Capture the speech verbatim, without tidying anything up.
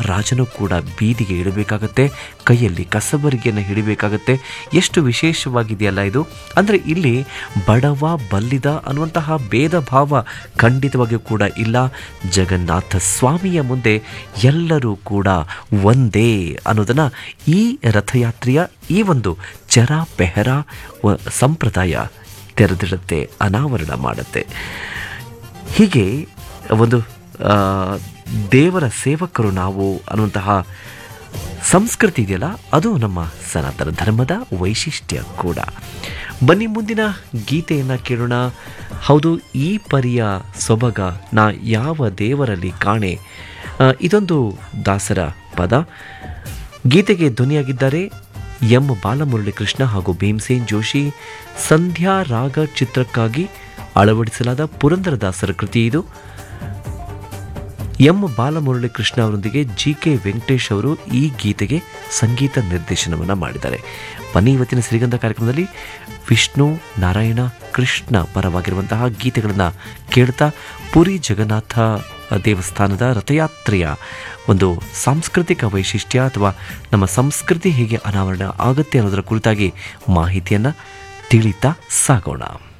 ರಾಜನೂ ಕೂಡ ಬೀದಿಗೆ ಇಡಬೇಕಾಗತ್ತೆ, ಕೈಯಲ್ಲಿ ಕಸಬರಿಗೆಯನ್ನು ಹಿಡಿಬೇಕಾಗತ್ತೆ. ಎಷ್ಟು ವಿಶೇಷವಾಗಿದೆಯಲ್ಲ ಇದು. ಅಂದರೆ ಇಲ್ಲಿ ಬಡವ ಬಲ್ಲಿದ ಅನ್ನುವಂತಹ ಭೇದ ಭಾವ ಖಂಡಿತವಾಗಿಯೂ ಕೂಡ ಇಲ್ಲ. ಜಗನ್ನಾಥ ಸ್ವಾಮಿಯ ಮುಂದೆ ಎಲ್ಲರೂ ಕೂಡ ಒಂದೇ ಅನ್ನೋದನ್ನು ಈ ರಥಯಾತ್ರೆಯ ಈ ಒಂದು ಚರ ಪೆಹರ ಸಂಪ್ರದಾಯ ತೆರೆದಿಡುತ್ತೆ, ಅನಾವರಣ ಮಾಡುತ್ತೆ. ಹೀಗೆ ಒಂದು ದೇವರ ಸೇವಕರು ನಾವು ಅನ್ನುವಂತಹ ಸಂಸ್ಕೃತಿ ಇದೆಯಲ್ಲ, ಅದು ನಮ್ಮ ಸನಾತನ ಧರ್ಮದ ವೈಶಿಷ್ಟ್ಯ ಕೂಡ. ಬನ್ನಿ ಮುಂದಿನ ಗೀತೆಯನ್ನು ಕೇಳೋಣ. ಹೌದು, ಈ ಪರಿಯ ಸೊಬಗ ನಾ ಯಾವ ದೇವರಲ್ಲಿ ಕಾಣೆ, ಇದೊಂದು ದಾಸರ ಪದ. ಗೀತೆಗೆ ಧ್ವನಿಯಾಗಿದ್ದಾರೆ ಎಂ ಬಾಲಮುರಳಿ ಕೃಷ್ಣ ಹಾಗೂ ಭೀಮಸೇನ್ ಜೋಶಿ. ಸಂಧ್ಯಾ ರಾಗ ಚಿತ್ರಕ್ಕಾಗಿ ಅಳವಡಿಸಲಾದ ಪುರಂದರದಾಸರ ಕೃತಿ ಇದು. ಎಂ ಬಾಲಮುರಳಿ ಕೃಷ್ಣ ಅವರೊಂದಿಗೆ ಜಿ ಕೆ ವೆಂಕಟೇಶ್ ಅವರು ಈ ಗೀತೆಗೆ ಸಂಗೀತ ನಿರ್ದೇಶನವನ್ನು ಮಾಡಿದ್ದಾರೆ. ಬನ್ನಿ ಇವತ್ತಿನ ಸಿರಿಗಂಧ ಕಾರ್ಯಕ್ರಮದಲ್ಲಿ ವಿಷ್ಣು ನಾರಾಯಣ ಕೃಷ್ಣ ಪರವಾಗಿರುವಂತಹ ಗೀತೆಗಳನ್ನು ಕೇಳ್ತಾ ಪುರಿ ಜಗನ್ನಾಥ ದೇವಸ್ಥಾನದ ರಥಯಾತ್ರೆಯ ಒಂದು ಸಾಂಸ್ಕೃತಿಕ ವೈಶಿಷ್ಟ್ಯ ಅಥವಾ ನಮ್ಮ ಸಂಸ್ಕೃತಿ ಹೇಗೆ ಅನಾವರಣ ಆಗುತ್ತೆ ಅನ್ನೋದರ ಕುರಿತಾಗಿ ಮಾಹಿತಿಯನ್ನು ತಿಳಿತಾ ಸಾಗೋಣ.